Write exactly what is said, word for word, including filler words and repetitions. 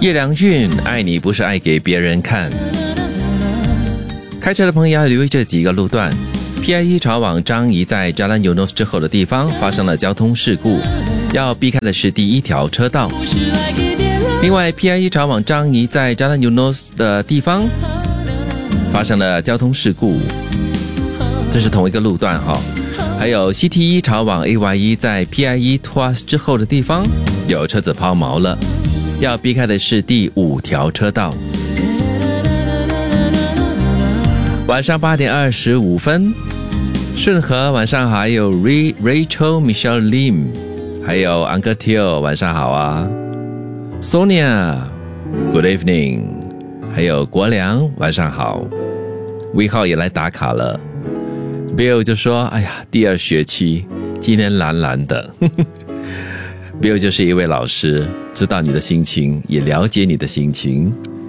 叶良俊，爱你不是爱给别人看。开车的朋友要留意这几个路段。P I E 朝往樟宜在 Jalan Eunos 之后的地方发生了交通事故，要避开的是第一条车道。另外 P I E 朝往樟宜在 Jalan Eunos 的地方发生了交通事故，这是同一个路段哈。还有 C T 一 朝往 A Y E 在 P I E Tuas 之后的地方有车子抛锚了，要避开的是第五条车道。晚上八点二十五分，顺和晚上好，还有 Rachel Michelle Lim， 还有 Uncle Teo 晚上好啊， Sonia Good evening， 还有国良晚上好，魏浩也来打卡了。 Bill 就说哎呀，第二学期今天蓝蓝的Bill 就是一位老师，知道你的心情，也了解你的心情。